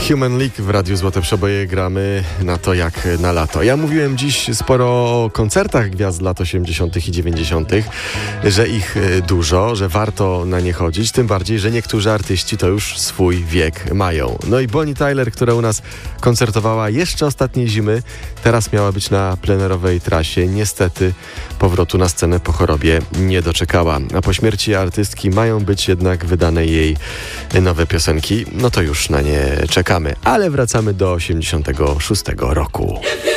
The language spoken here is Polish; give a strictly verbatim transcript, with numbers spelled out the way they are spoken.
Human League w Radiu Złote Przeboje, gramy na to jak na lato. Ja mówiłem dziś sporo o koncertach gwiazd lat osiemdziesiątych i dziewięćdziesiątych, że ich dużo, że warto na nie chodzić, tym bardziej, że niektórzy artyści to już swój wiek mają. No i Bonnie Tyler, która u nas koncertowała jeszcze ostatniej zimy, teraz miała być na plenerowej trasie. Niestety powrotu na scenę po chorobie nie doczekała. A po śmierci artystki mają być jednak wydane jej nowe piosenki. No to już na nie czekamy. Ale wracamy do osiemdziesiątego szóstego roku.